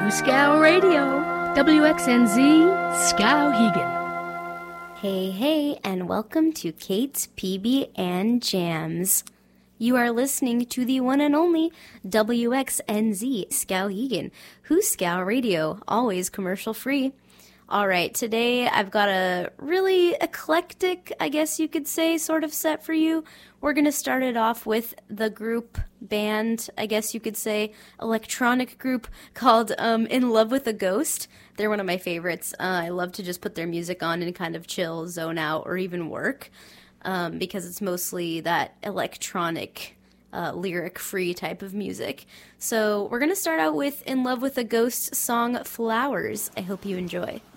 Scow Radio, WXNZ, Skowhegan. Hey, and welcome to Kate's PB and Jams. You are listening to the one and only WXNZ Skowhegan, Who's Scow Radio, always commercial free. All right, today I've got a really eclectic, I guess you could say, sort of set for you. We're going to start it off with the group band, I guess you could say, electronic group called In Love with a Ghost. They're one of my favorites. I love to just put their music on and kind of chill, zone out, or even work because it's mostly that electronic lyric-free type of music. So we're going to start out with In Love with a Ghost song Flowers. I hope you enjoy.